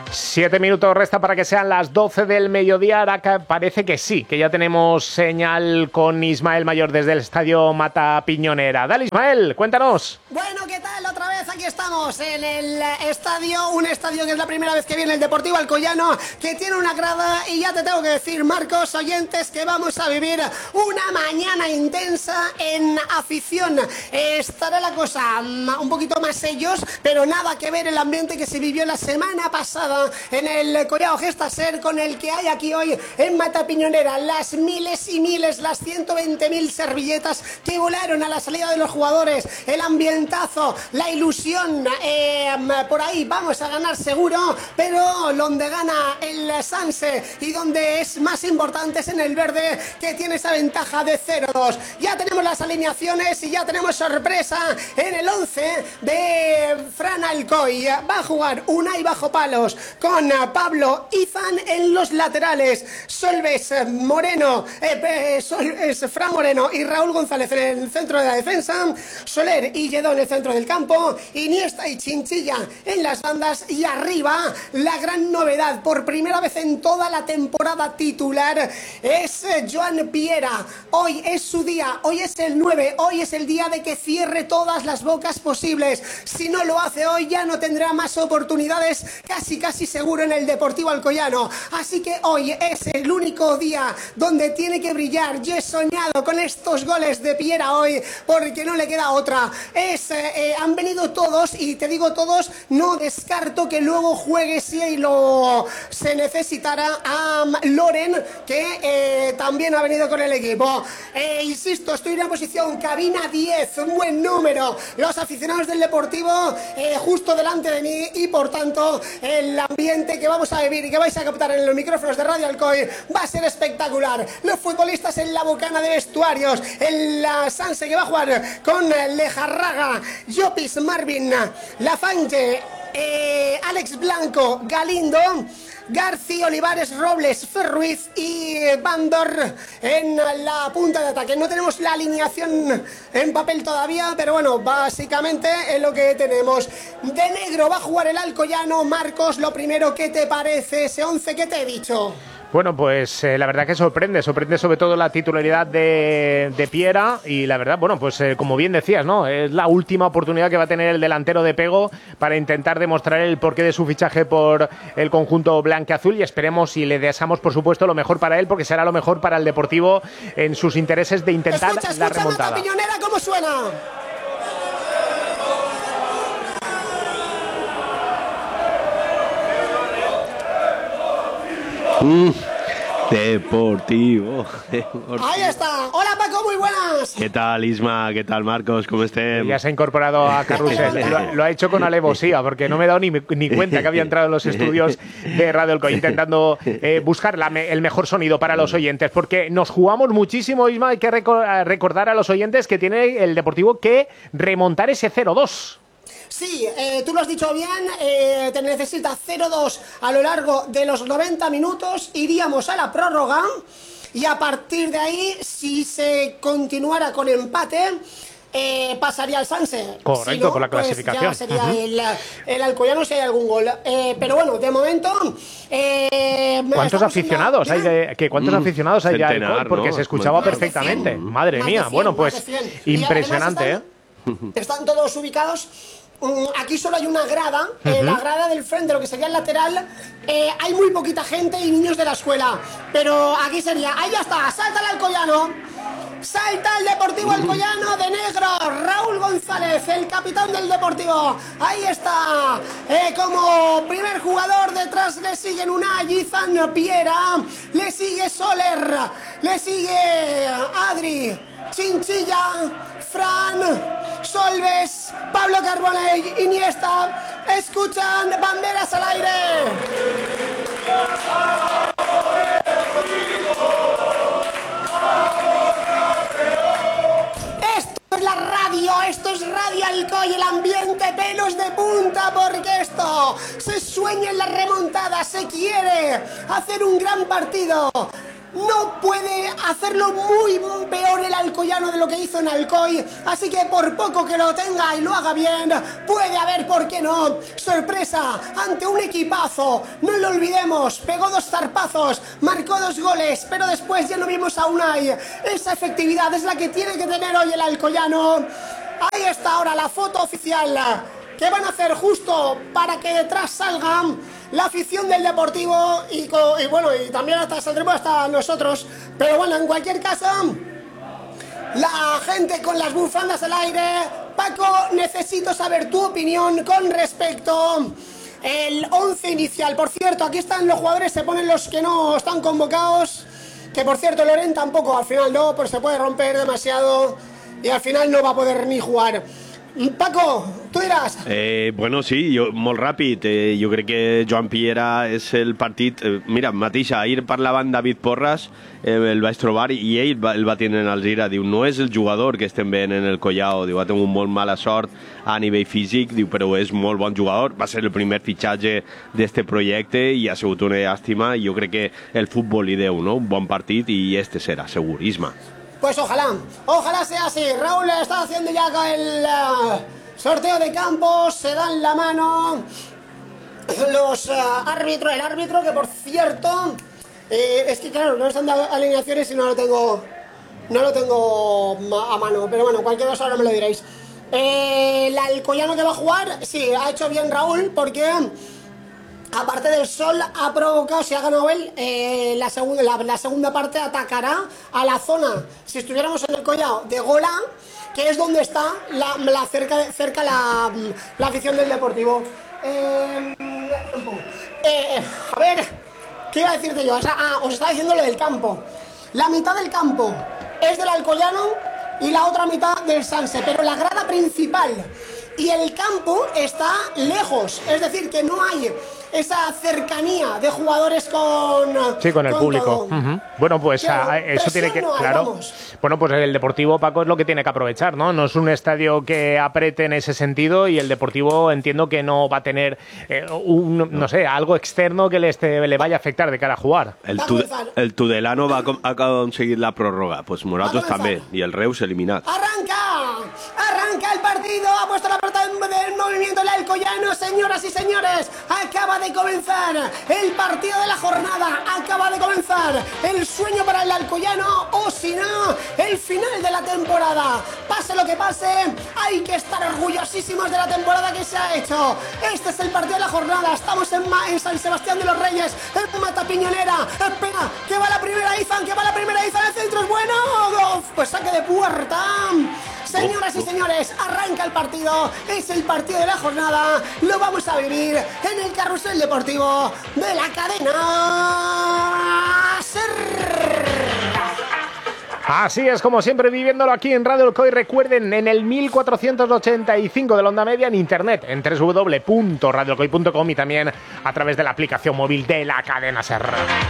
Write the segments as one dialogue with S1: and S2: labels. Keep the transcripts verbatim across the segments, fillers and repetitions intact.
S1: Siete minutos resta para que sean las doce del mediodía. Ahora parece que sí, que ya tenemos señal con Ismael Mayor desde el estadio Mata Piñonera. Dale, Ismael, cuéntanos.
S2: Bueno, ¿qué tal? Otra vez aquí estamos en el estadio, un estadio que es la primera vez que viene el Deportivo Alcoyano, que tiene una grada, y ya te tengo que decir, Marcos, oyentes, que vamos a vivir una mañana intensa en afición. Estará la cosa un poquito más sellos, pero nada que ver el ambiente que se vivió la semana pasada en el Collao Gestaser con el que hay aquí hoy en Mata Piñonera. Las miles y miles, las ciento veinte mil servilletas que volaron a la salida de los jugadores, el ambientazo, la ilusión, eh, por ahí vamos a ganar seguro, pero donde gana el Sanse y donde es más importante es en el verde, que tiene esa ventaja de cero dos. Ya tenemos las alineaciones y ya tenemos sorpresa en el once de Fran Alcoy. Va a jugar Unai bajo palos, con Pablo Izan en los laterales, Solves Moreno, eh, Solves Fran Moreno y Raúl González en el centro de la defensa, Soler y Lledó en el centro del campo, Iniesta y Chinchilla en las bandas, y arriba la gran novedad, por primera vez en toda la temporada titular, es Joan Piera. Hoy es su día, hoy es el nueve, hoy es el día de que cierre todas las bocas posibles. Si no lo hace hoy, ya no tendrá más oportunidades, casi casi seguro, en el Deportivo Alcoyano. Así que hoy es el único día donde tiene que brillar. Yo he soñado con estos goles de Piera hoy, porque no le queda otra. Es, eh, han venido todos, y te digo todos, no descarto que luego juegue, si lo se necesitara, a Loren, que eh, también ha venido con el equipo. Eh, insisto, estoy en una posición cabina diez, un buen número. Los aficionados del Deportivo eh, justo delante de mí, y por tanto el ambiente que vamos a vivir y que vais a captar en los micrófonos de Radio Alcoy va a ser espectacular. Los futbolistas en la bocana de vestuarios, en la Sanse, que va a jugar con Lejarraga, Llopis, Marvin, Lafante, eh, Alex Blanco, Galindo, García, Olivares, Robles, Ferruiz y Bandor en la punta de ataque. No tenemos la alineación en papel todavía, pero bueno, básicamente es lo que tenemos. De negro va a jugar el Alcoyano. Marcos, lo primero, ¿qué te parece ese once que te he dicho?
S1: Bueno, pues eh, la verdad que sorprende, sorprende sobre todo la titularidad de, de Piera, y la verdad, bueno, pues eh, como bien decías, ¿no? Es la última oportunidad que va a tener el delantero de Pego para intentar demostrar el porqué de su fichaje por el conjunto blanquiazul, y esperemos y le deseamos, por supuesto, lo mejor para él, porque será lo mejor para el Deportivo en sus intereses de intentar
S2: escucha,
S1: la
S2: escucha,
S1: remontada.
S2: Mata Piñonera, ¿cómo suena?
S3: Mm, deportivo, deportivo.
S2: Ahí está. Hola, Paco, muy buenas.
S3: ¿Qué tal, Isma? ¿Qué tal, Marcos? ¿Cómo estén?
S1: Ya se ha incorporado a Carrusel. Lo, lo ha hecho con alevosía, porque no me he dado ni, ni cuenta que había entrado en los estudios de Radio Alcoy intentando eh, buscar la, el mejor sonido para los oyentes, porque nos jugamos muchísimo, Isma. Hay que recordar a los oyentes que tiene el Deportivo que remontar ese cero dos.
S2: Sí, eh, tú lo has dicho bien, eh, te necesita cero dos a lo largo de los noventa minutos, iríamos a la prórroga, y a partir de ahí, si se continuara con empate, eh, pasaría al Sanse.
S1: Correcto,
S2: si no,
S1: por la
S2: pues
S1: clasificación.
S2: ya sería
S1: Uh-huh.
S2: el, el Alcoyano si hay algún gol. Eh, pero bueno, de momento... Eh,
S1: ¿Cuántos aficionados hay de, que ¿cuántos mm, aficionados hay de Alcoy? Porque
S3: ¿no?
S1: se escuchaba
S3: Más
S1: perfectamente. Madre
S2: más
S1: mía,
S2: de cien,
S1: bueno,
S2: más
S1: pues
S2: de cien.
S1: impresionante,
S2: están,
S1: ¿eh?
S2: Están todos ubicados. Aquí solo hay una grada, eh, uh-huh. La grada del frente, lo que sería el lateral. eh, Hay muy poquita gente y niños de la escuela, pero aquí sería, ahí ya está, salta el Alcoyano. Salta el Deportivo Alcoyano de negro, Raúl González, el capitán del Deportivo. Ahí está, eh, como primer jugador. Detrás le siguen Unai, Izan, Piera, le sigue Soler, le sigue Adri, Chinchilla, Fran, Solves, Pablo Carbonell, Iniesta. Escuchan banderas al aire. Esto es la radio, esto es Radio Alcoy, el ambiente pelos de punta, porque esto se sueña en la remontada, se quiere hacer un gran partido. no puede hacerlo muy peor el alcoyano de lo que hizo en Alcoy, así que por poco que lo tenga y lo haga bien, puede haber, ¿por qué no?, sorpresa ante un equipazo. No lo olvidemos, pegó dos zarpazos, marcó dos goles, pero después ya no vimos a Unai. Esa efectividad es la que tiene que tener hoy el alcoyano. Ahí está ahora la foto oficial que van a hacer justo para que detrás salgan la afición del Deportivo y, y bueno, y también hasta saldremos hasta nosotros. Pero bueno, en cualquier caso, la gente con las bufandas al aire. Paco, necesito saber tu opinión con respecto el once inicial. Por cierto, aquí están los jugadores, se ponen los que no están convocados. Que por cierto, Loren tampoco, al final no, pues se puede romper demasiado y al final no va a poder ni jugar. Paco, tu diràs.
S3: Eh, bueno, sí, jo, molt ràpid. Eh, jo crec que Joan Piera és el partit... Eh, mira, mateixa, ahir parlaven David Porras, eh, el vaig trobar i ell va, el va tenir en el gira. Diu, no és el jugador que estem veient en el Collao. Diu, ha tingut molt mala sort a nivell físic, diu, però és molt bon jugador. Va ser el primer fitxatge d'este projecte i ha sigut una llàstima. Jo crec que el futbol li deu, no?, un bon partit i este serà, segur, Isma.
S2: Pues ojalá, ojalá sea así. Raúl está haciendo ya el uh, sorteo de campos, se dan la mano los uh, árbitros, el árbitro que por cierto, eh, es que claro, no están dando alineaciones y no lo tengo, no lo tengo a mano, pero bueno, cualquier cosa ahora me lo diréis. Eh, el alcoyano que va a jugar, sí, ha hecho bien Raúl porque... aparte del sol, ha provocado, si ha ganado él, eh, la, segunda, la, la segunda parte atacará a la zona, si estuviéramos en el Collao, de Gola, que es donde está la, la cerca, cerca la, la afición del Deportivo. Eh, eh, a ver, ¿qué iba a decirte yo? O sea, ah, os estaba diciendo lo del campo. La mitad del campo es del Alcoyano y la otra mitad del Sanse, pero la grada principal y el campo está lejos, es decir, que no hay esa cercanía de jugadores con...
S1: Sí, con el con público. Uh-huh. Bueno, pues claro, a, eso tiene que... No claro. Vamos. Bueno, pues el Deportivo, Paco, es lo que tiene que aprovechar, ¿no? No es un estadio que apriete en ese sentido y el Deportivo entiendo que no va a tener eh, un, no. no sé, algo externo que le, este, le vaya a afectar de cara a jugar.
S3: El, tu, el Tudelano va a, a conseguir la prórroga, pues Moratos también, y el Reus eliminat.
S2: ¡Arranca! ¡Arranca el partido! Ha puesto la pelota del movimiento el Alcoyano, señoras y señores. Acaba de comenzar el partido de la jornada, acaba de comenzar el sueño para el Alcoyano, o si no, el final de la temporada. Pase lo que pase, hay que estar orgullosísimos de la temporada que se ha hecho. Este es el partido de la jornada, estamos en, Ma en San Sebastián de los Reyes, en Matapiñonera. Espera, que va la primera Izan, que va la primera Izan, el centro es bueno. Uf, pues saque de puerta. Señoras y señores, arranca el partido, es el partido de la jornada, lo vamos a vivir en el carrusel deportivo de la cadena SER.
S1: Así es, como siempre, viviéndolo aquí en Radio Alcoy. Recuerden, en el mil cuatrocientos ochenta y cinco de la onda media, en internet, en doble u doble u doble u punto radio alcoy punto com y también a través de la aplicación móvil de la cadena SER.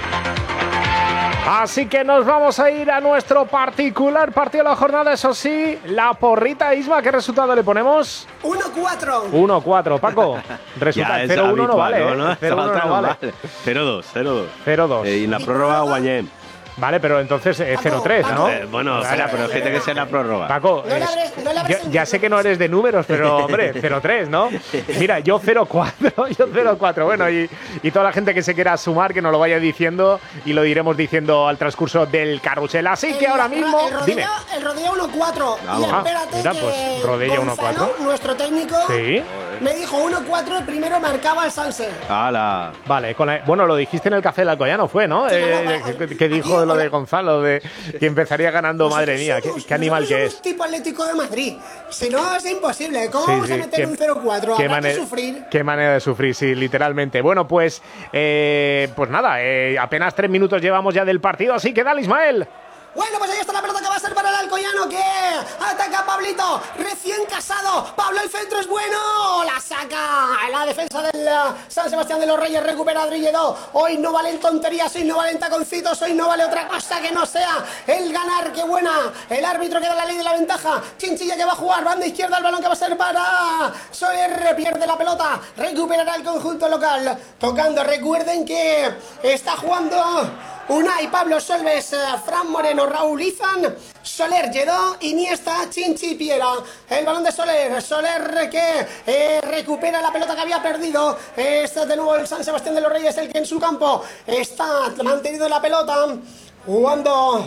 S1: Así que nos vamos a ir a nuestro particular partido de la jornada, eso sí, la porrita. Isma, ¿qué resultado le ponemos?
S2: uno cuatro.
S1: uno cuatro, Paco. Resultado cero uno no vale,
S3: no, no,
S1: ¿eh? cero uno no vale.
S3: cero dos, cero dos.
S1: cero dos.
S3: Eh, y en la prórroga guanyem.
S1: Vale, pero entonces eh, cero tres, ¿no?
S3: Eh, bueno, espera, pero es que tiene que ser la prórroga.
S1: Paco,
S2: no
S1: eh,
S2: abres, no
S1: yo, ya sé que no eres de números, pero hombre, cero tres, ¿no? Mira, yo cero cuatro, yo cero cuatro. Bueno, y, y toda la gente que se quiera sumar, que nos lo vaya diciendo y lo iremos diciendo al transcurso del carrusel. Así que
S2: el,
S1: ahora mismo,
S2: el rodillo,
S1: dime.
S2: El rodillo uno cuatro. Y espérate,
S1: ah, mira,
S2: que
S1: pues rodillo uno cuatro.
S2: Nuestro técnico,
S1: sí,
S2: me dijo uno cuatro, el primero marcaba el Sanse.
S3: ¡Hala!
S1: Vale, con la, bueno, lo dijiste en el Café del Alcoyano, fue, ¿no?
S2: Sí,
S1: eh,
S2: no, no,
S1: que, que dijo lo de Gonzalo, de que empezaría ganando, madre mía, qué, qué animal que es.
S2: Tipo Atlético de Madrid. Si no, es imposible. ¿Cómo
S1: sí,
S2: vamos
S1: sí,
S2: a meter
S1: qué,
S2: un cero cuatro?
S1: Qué,
S2: Habrá
S1: manera,
S2: que sufrir.
S1: Qué manera de sufrir, sí, literalmente. Bueno, pues, eh, pues nada, eh, apenas tres minutos llevamos ya del partido, así que dale, Ismael.
S2: Bueno, pues ahí está la pelota que va a ser para el Alcoyano, que ataca a Pablito, recién casado. Pablo, el centro es bueno, la saca la defensa del uh, San Sebastián de los Reyes, recupera Drilledo. Hoy no valen tonterías, hoy no valen taconcitos, hoy no vale otra cosa que no sea el ganar. Qué buena, el árbitro que da la ley de la ventaja. Chinchilla que va a jugar, banda izquierda, el balón que va a ser para Soler, pierde la pelota, recuperará el conjunto local. Tocando, recuerden que está jugando Unai, Pablo Solves, Fran Moreno, Raúl Izan, Soler, Lledó, Iniesta, Chinchi, Piera. El balón de Soler, Soler que eh, recupera la pelota que había perdido. Este de nuevo el San Sebastián de los Reyes, el que en su campo está mantenido la pelota, jugando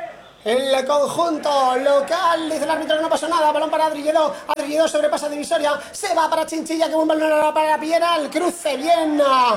S2: el conjunto local. Dice el árbitro que no pasó nada. Balón para Adri Lledó. Adri Lledó sobrepasa divisoria. Se va para Chinchilla, que un balón para Piera. El cruce bien.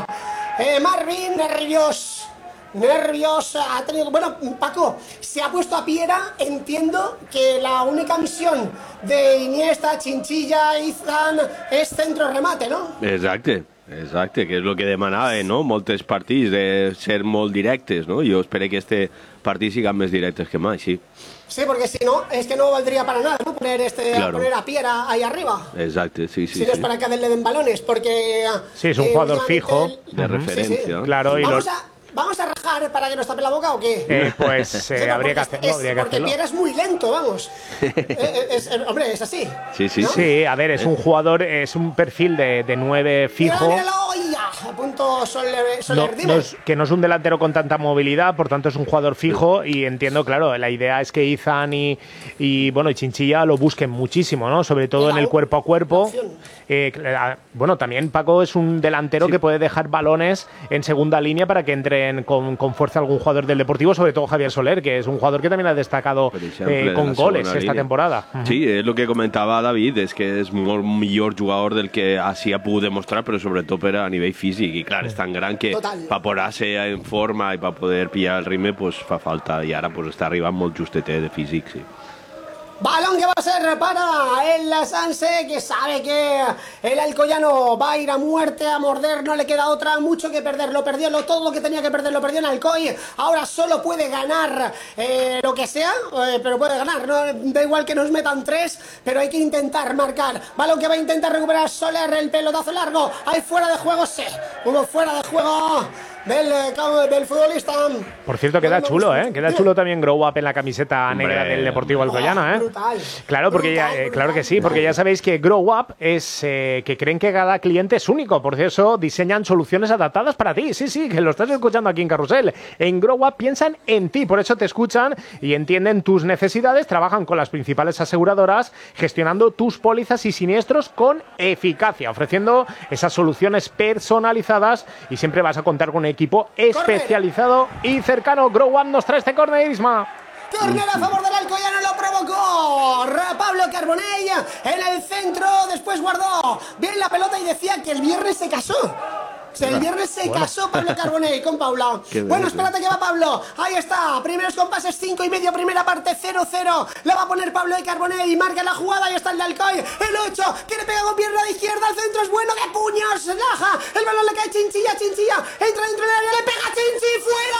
S2: Eh, Marvin, nervios. Nervios. Ha tenido... Bueno, Paco, se ha puesto a Piera. Entiendo que la única misión de Iniesta, Chinchilla, Izan es centro remate, ¿no?
S3: Exacto. Exacte, que és el que demanava, no? Moltes partits de ser molt directes, no? Jo espero que este partit siguin més directes que mai, sí.
S2: Sí, porque si no, es que no valdría para nada, ¿no? Poner, este,
S3: claro.
S2: poner a Piera ahí arriba.
S3: Exacto, sí, sí.
S2: Si no es
S3: sí.
S2: para que le den balones, porque...
S1: Sí, es un
S2: eh,
S1: jugador fijo.
S2: El...
S3: De uh-huh. referencia.
S2: Sí, sí.
S1: Claro, y
S2: Vamos
S1: los...
S2: a... ¿Vamos a rajar para que nos tape la boca o qué?
S1: Eh, pues eh,
S2: sí,
S1: habría que hacerlo,
S2: es,
S1: habría que
S2: porque
S1: hacerlo.
S2: Piera es muy lento, vamos. eh, es, es, hombre, es así.
S3: Sí, sí,
S2: ¿no?
S1: Sí, a ver, es un jugador, es un perfil de, de nueve fijo.
S2: Míralo, míralo, y ya, a punto Soler, Soler
S1: No,
S2: dime.
S1: no es, que no es un delantero con tanta movilidad, por tanto es un jugador fijo y entiendo, claro, la idea es que Izan y, y bueno, y Chinchilla lo busquen muchísimo, ¿no? Sobre todo en el cuerpo a cuerpo. Eh, bueno, también Paco es un delantero
S3: sí.
S1: que puede dejar balones en segunda línea para que entren con, con fuerza algún jugador del Deportivo, sobre todo Javier Soler, que es un jugador que también ha destacado
S3: exemple,
S1: eh, con goles esta
S3: línia.
S1: temporada.
S3: Sí, és el que comentava David, és que és molt millor jugador del que així ha pogut demostrar, però sobretot per a nivell físic, i clar, és tan gran que per posar-se en forma i per poder pillar el ritme pues, fa falta, i ara pues, està arribant molt justetet de físic, sí.
S2: Balón que va a ser para el Sanse, que sabe que el Alcoyano va a ir a muerte, a morder, no le queda otra, mucho que perder, lo perdió, lo, todo lo que tenía que perder lo perdió en Alcoy, ahora solo puede ganar eh, lo que sea, eh, pero puede ganar, no da igual que nos metan tres, pero hay que intentar marcar. Balón que va a intentar recuperar Soler, el pelotazo largo, hay fuera de juego, sí, hubo fuera de juego del, del futbolista.
S1: Por cierto, queda chulo, ¿eh? Queda chulo también Grow Up en la camiseta
S3: Hombre.
S1: negra del Deportivo Alcoyano, ¿eh?
S2: Brutal.
S1: Claro, porque
S2: brutal,
S1: ya, eh,
S2: brutal,
S1: claro que sí,
S2: brutal.
S1: porque ya sabéis que Grow Up es eh, que creen que cada cliente es único, por eso diseñan soluciones adaptadas para ti. Sí, sí, que lo estás escuchando aquí en Carrusel. En Grow Up piensan en ti, por eso te escuchan y entienden tus necesidades, trabajan con las principales aseguradoras, gestionando tus pólizas y siniestros con eficacia, ofreciendo esas soluciones personalizadas y siempre vas a contar con un equipo especializado y cercano. Grow Up nos trae este córner, Isma.
S2: Córner a favor del Alcoyano, lo provocó Pablo Carbonell en el centro, después guardó bien la pelota y decía que el viernes se casó. O sea, el viernes se
S1: bueno.
S2: casó Pablo Carbonell con Paula. Bueno, espérate que va Pablo. Ahí está, primeros compases, cinco y medio, primera parte, cero cero. La va a poner Pablo de Carbonell y marca la jugada. Ahí está el de Alcoy, el ocho, que le pega con pierna de izquierda, el centro es bueno, de puños, laja. El balón le cae Chinchilla, Chinchilla, entra dentro del área, le pega Chinchi, fuera.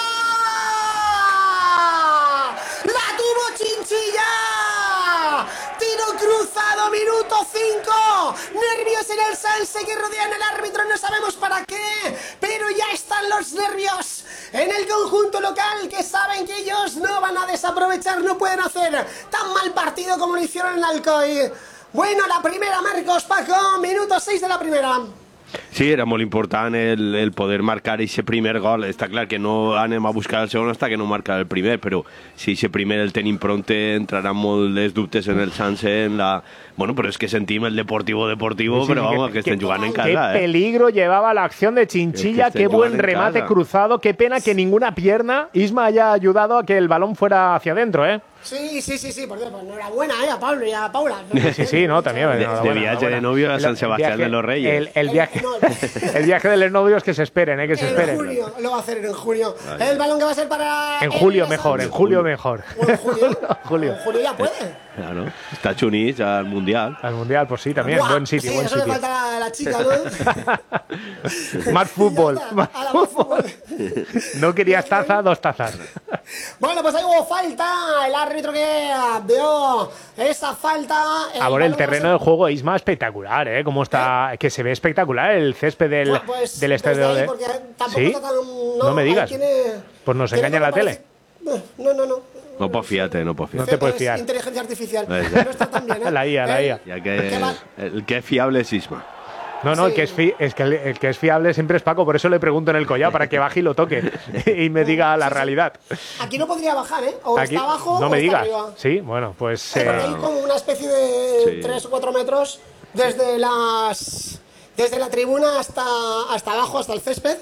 S2: ¡La tuvo Chinchilla! Tiro cruzado, minuto cinco. Nervios en el Sanse que rodean al árbitro, no sabemos para qué, pero ya están los nervios en el conjunto local, que saben que ellos no van a desaprovechar, no pueden hacer tan mal partido como lo hicieron en Alcoy. Bueno, la primera, Marcos, Paco, minuto seis de la primera.
S3: Sí, era molt important el, el poder marcar ese primer gol. Està clar que no anem a buscar el segon hasta que no marca el primer, però si ese primer el tenim pronte entraran molts dubtes en el Sanse, en la... Bueno, però és que sentim el Deportivo Deportivo, sí, sí, però vamos, que, que estén jugant en casa.
S1: Qué
S3: eh.
S1: peligro llevaba la acción de Chinchilla,
S3: que
S1: qué buen remate
S3: casa.
S1: cruzado, qué pena que ninguna pierna Isma haya ayudado a que el balón fuera hacia adentro, ¿eh?
S2: Sí, sí, sí, sí, por Dios, pues enhorabuena, eh, a Pablo y a Paula.
S1: Sí, sí, no, también.
S3: De,
S1: enhorabuena,
S3: de viaje
S1: enhorabuena.
S3: de novio a
S1: El-
S3: San
S1: el
S3: Sebastián
S1: viaje-
S3: de los Reyes.
S1: El, el viaje,
S2: no.
S1: el viaje de los novios que se esperen, ¿eh? Que se
S2: En
S1: esperen.
S2: junio, lo va a hacer en junio. El balón que va a ser para...
S1: En
S2: el
S1: julio mejor, en
S2: Sanse.
S1: julio mejor.
S2: O en julio.
S1: Julio.
S2: En julio ya puede.
S3: Claro. Estats Units al Mundial.
S1: Al Mundial, pues sí, también.
S2: Buah,
S1: Buen sitio,
S2: sí,
S1: buen
S2: eso le
S1: sitio.
S2: falta a la, la chica, ¿no?
S1: Más fútbol,
S2: Ya está,
S1: más
S2: a la
S1: fútbol. No querías taza, dos tazas.
S2: Bueno, pues ahí hubo falta. El árbitro que vio esa falta.
S1: A ver,
S2: balón
S1: el
S2: va a
S1: terreno
S2: ser-
S1: del juego Isma espectacular, ¿eh? Cómo está, que se ve espectacular el césped del,
S2: Bueno, pues,
S1: del
S2: desde
S1: estadio
S2: ahí,
S1: de...
S2: porque tampoco
S1: ¿Sí?
S2: está tan-
S1: No me
S2: ahí
S1: digas.
S2: tiene-
S1: Pues nos
S2: tiene
S1: engaña la
S2: como
S1: tele.
S2: parece- No, no, no.
S3: No pots fiar-te, no pots
S1: No
S3: fiar-te.
S1: te puedes
S2: Es
S1: fiar.
S2: inteligencia artificial.
S3: Exacto.
S2: No está tan bien, ¿eh?
S1: La I A, la
S2: ¿Eh?
S1: I A.
S3: Ja que
S2: Que va-
S3: el que és fiable és Isma.
S1: No, no,
S2: Sí.
S1: el, que es fi es que el, el que es fiable siempre es Paco, por eso le pregunto en el collado, para que baje y lo toque y me diga la realidad.
S2: Aquí no podría bajar, ¿eh? O
S1: Aquí,
S2: está abajo
S1: no
S2: o
S1: me
S2: está
S1: digas.
S2: arriba.
S1: Sí, bueno, pues...
S2: Porque
S1: eh,
S2: hay como una especie de
S3: Sí.
S2: tres o cuatro metros desde las desde la tribuna hasta, hasta abajo, hasta el césped.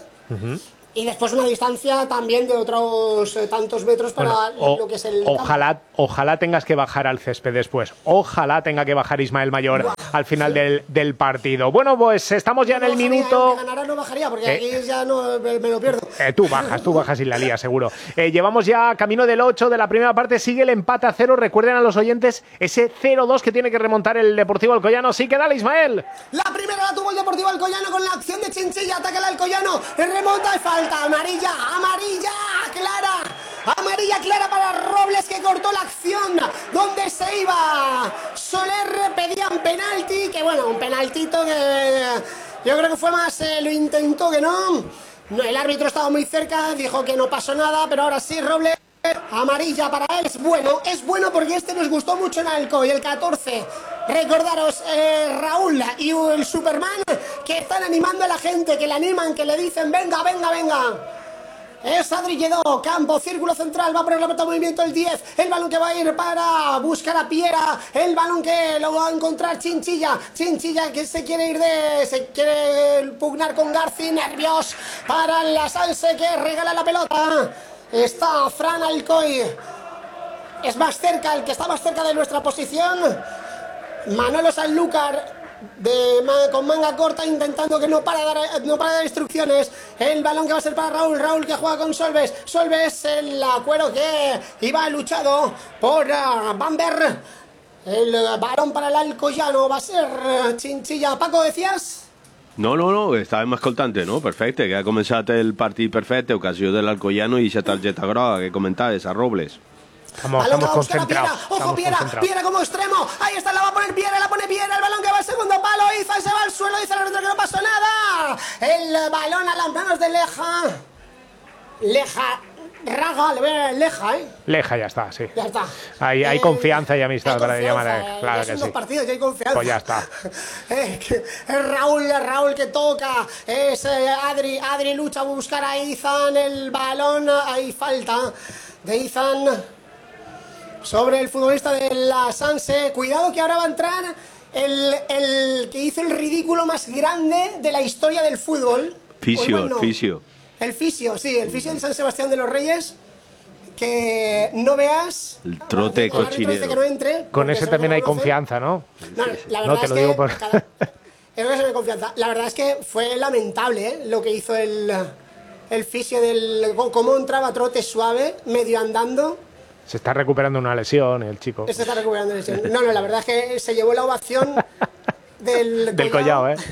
S2: Y después una distancia también de otros eh, tantos metros para
S1: bueno, o-
S2: lo que es el campo.
S1: ojalá, ojalá tengas que bajar al césped después. Ojalá tenga que bajar Ismael Mayor
S2: Buah,
S1: al final
S2: sí.
S1: del, del partido. Bueno, pues estamos ya en
S2: No
S1: el
S2: bajaría,
S1: minuto...
S2: aunque ganara no bajaría, porque
S1: Eh.
S2: aquí ya no me, me lo pierdo.
S1: Eh, tú bajas, tú bajas y la lías, seguro. Eh, llevamos ya camino del ocho de la primera parte, sigue el empate a cero. Recuerden a los oyentes ese cero dos que tiene que remontar el Deportivo Alcoyano. Sí que dale, Ismael.
S2: La primera la tuvo el Deportivo Alcoyano con la acción de Chinchilla, ataca el Alcoyano, remonta y falta, amarilla, amarilla, clara, amarilla clara para Robles que cortó la acción, donde se iba Soler, pedían penalti, que bueno, un penaltito que yo creo que fue más, eh, lo intentó que no, no, el árbitro estaba muy cerca, dijo que no pasó nada, pero ahora sí, Robles. Amarilla para él, es bueno, es bueno porque este nos gustó mucho en Alcoy, el catorce. Recordaros, eh, Raúl y el Superman que están animando a la gente, que le animan, que le dicen venga, venga, venga. Es Adri Lledó, campo, círculo central, va a poner la pelota en movimiento el diez, el balón que va a ir para buscar a Piera, el balón que lo va a encontrar Chinchilla, Chinchilla que se quiere ir de, se quiere pugnar con Garci, nervios para la Sanse que regala la pelota. Está Fran Alcoy, es más cerca, el que está más cerca de nuestra posición. Manolo Sanlúcar de, con manga corta intentando que no para de dar, no para de dar instrucciones. El balón que va a ser para Raúl, Raúl que juega con Solves, Solves el acuero que iba luchado por uh, Bamber. El uh, balón para el Alcoyano va a ser uh, Chinchilla. Paco, ¿decías?
S3: No, no, no, estàvem escoltant-te, no? Perfecte, que ha començat el partit perfecte, ocasió de l'Alcoyano i aquesta targeta groga que comentaves, a Robles.
S1: Estamos,
S2: Balón que
S1: estamos
S2: va a buscar a Piera,
S1: concentrados.
S2: ojo
S1: estamos
S2: Piera,
S1: concentrados.
S2: Piera como extremo, ahí está, la va a poner Piera, la pone Piera, el balón que va al segundo palo, Izan se va al suelo, dice el árbitro que no pasó nada, el balón a las manos de Leja, Leja, Raga, le voy a Leja, eh,
S1: Leja, ya está, sí.
S2: ya está.
S1: Hay, hay
S2: Eh,
S1: confianza y amistad
S2: hay
S1: para
S2: confianza,
S1: llamar
S2: eh,
S1: a... Claro
S2: ya
S1: que
S2: son
S1: sí.
S2: dos partidos y hay confianza.
S1: Pues ya está.
S2: Eh, que- es Raúl, Raúl que toca, es eh, Adri, Adri lucha a buscar a Izan, el balón, hay falta de Izan sobre el futbolista de la Sanse. Cuidado que ahora va a entrar el, el que hizo el ridículo más grande de la historia del fútbol.
S3: Fisio,
S2: O igual no.
S3: fisio.
S2: El fisio, sí, el fisio de San Sebastián de los Reyes. Que no veas.
S3: El trote
S2: El árbitro dice
S3: cochinero.
S2: que no entre,
S1: Con
S2: porque
S1: ese
S2: se
S1: también hay
S2: reconoce.
S1: confianza, ¿no?
S2: No, la verdad
S1: No, te
S2: es
S1: lo
S2: que
S1: digo por...
S2: cada- es que se me confianza. La verdad es que fue lamentable, ¿eh? Lo que hizo el, el fisio del... Cómo entraba trote suave, medio andando.
S1: Se está recuperando una lesión el chico.
S2: Se está recuperando la lesión. No, no, la verdad es que se llevó la ovación del...
S1: Del collao, ¿eh?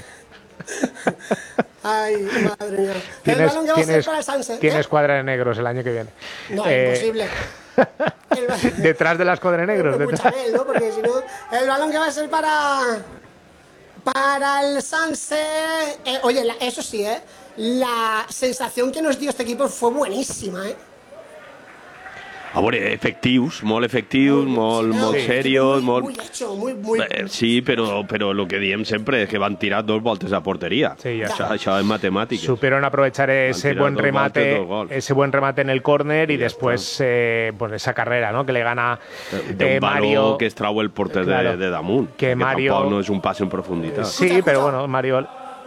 S2: Ay, madre mía. El
S1: Tienes,
S2: balón que va a ser
S1: tienes,
S2: para el Sanse.
S1: tienes
S2: ¿eh?
S1: escuadra de negros el año que viene.
S2: No,
S1: Eh,
S2: imposible. El ba-
S1: Detrás de la escuadra de negros.
S2: Pues
S1: detrás.
S2: Puchanel, ¿no? Porque si no, el balón que va a ser para para el Sanse. Eh, oye, la- eso sí, ¿eh? La sensación que nos dio este equipo fue buenísima, ¿eh?
S3: A veure, efectius, molt efectius, molt,
S2: Sí,
S3: molt
S2: sí,
S3: serios,
S2: muy,
S3: molt...
S2: muy hecho, muy, muy.
S3: Eh, sí, però, però el que diem sempre és que van tirar dos voltes a porteria.
S1: Sí, ja
S3: això,
S1: està.
S3: això és matemàtiques.
S1: Supieron aprovechar ese
S3: tirar
S1: buen
S3: dos
S1: remate,
S3: goles, dos goles.
S1: ese buen remate en el córner y
S3: Ya
S1: después eh, pues esa carrera, ¿no? Que le gana
S3: de
S1: eh,
S3: un baló
S1: Mario.
S3: que es trau el porter
S1: Claro.
S3: de, de damunt.
S1: Que Mario-
S3: tampoc no és un pas en profunditat.
S1: Sí,
S2: Escucha,
S1: pero
S2: escucha.
S1: bueno, Mario.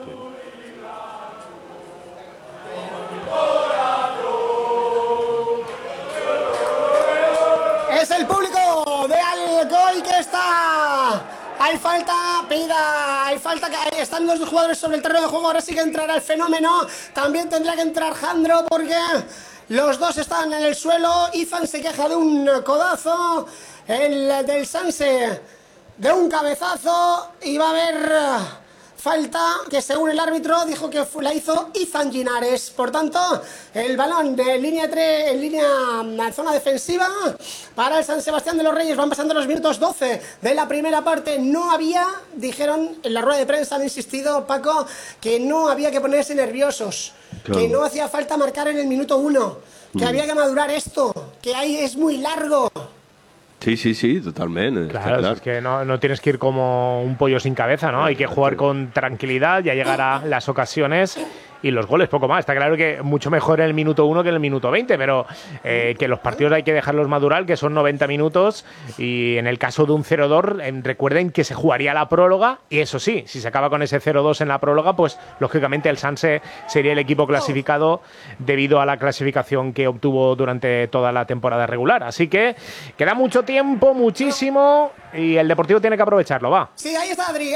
S2: Es el público de Alcoy que está. Hay falta, pida, hay falta que están los dos jugadores sobre el terreno de juego. Ahora sí que entrará el fenómeno. También tendrá que entrar Jandro porque los dos están en el suelo. Izan se queja de un codazo. El del Sanse de un cabezazo. Y va a haber uh, falta que según el árbitro dijo que fu- la hizo Izan Ginares. Por tanto, el balón de línea tres, en línea mm, zona defensiva para el San Sebastián de los Reyes. Van pasando los minutos doce de la primera parte. No había, dijeron en la rueda de prensa, han insistido, Paco, que no había que ponerse nerviosos,
S3: Claro.
S2: que no hacía falta marcar en el minuto uno, que había que madurar esto, que ahí es muy largo.
S3: Sí, sí, sí, totalmente.
S1: Claro, claro. Es que no, no tienes que ir como un pollo sin cabeza, ¿no? Hay que jugar con tranquilidad, ya llegar a las ocasiones y los goles, poco más. Está claro que mucho mejor en el minuto uno que en el minuto veinte, pero eh, que los partidos hay que dejarlos madurar, que son noventa minutos, y en el caso de un cero dos, eh, recuerden que se jugaría la próloga, y eso sí, si se acaba con ese cero dos en la próloga, pues lógicamente el Sanse sería el equipo clasificado debido a la clasificación que obtuvo durante toda la temporada regular. Así que queda mucho tiempo, muchísimo, y el Deportivo tiene que aprovecharlo, va.
S2: Sí, ahí está Adri.